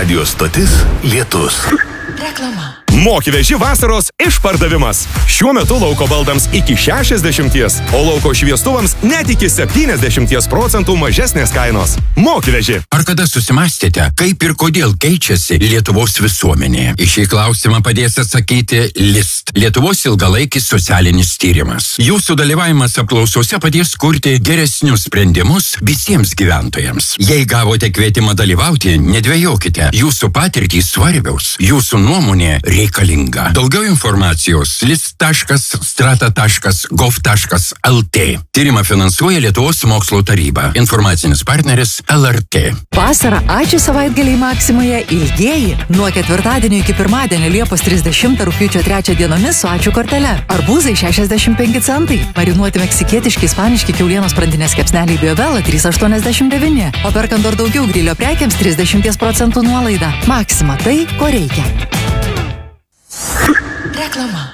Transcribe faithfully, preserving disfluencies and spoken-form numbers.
Radio stotis Lietus. Reklama. Moki veži vasaros išpardavimas. Šiuo metu lauko baldams iki šešiasdešimties, o lauko šviestuvams net iki septyniasdešimties procentų mažesnės kainos. Moki veži. Ar kada susimastėte, kaip ir kodėl keičiasi Lietuvos visuomenė? Į šį klausimą padės atsakyti List, Lietuvos ilgalaikis socialinis tyrimas. Jūsų dalyvavimas apklausose padės kurti geresnius sprendimus visiems gyventojams. Jei gavote kvietimą dalyvauti, nedvejokite. Jūsų patirtys svarbiaus. Jūsų nuomonė reikalinga. Daugiau informacijos list taškas strata taškas gov taškas lt. Tyrimą finansuoja Lietuvos mokslo taryba. Informacinis partneris L R T. Vasara ačiū savaitgaliai Maksimoje ilgieji. Nuo ketvirtadienio iki pirmadienio Liepos trisdešimtą rugpjūčio trečią dienomis su ačiū kortele. Arbūzai šešiasdešimt penki centai. Marinuoti meksikietiški, ispaniški kiaulienos sprandinės kepsneliai Biobela trys aštuoniasdešimt devyni. O perkant dar daugiau grilio prekiams trisdešimt procentų nuolaida. Maksima tai, ko reikia. Reklama.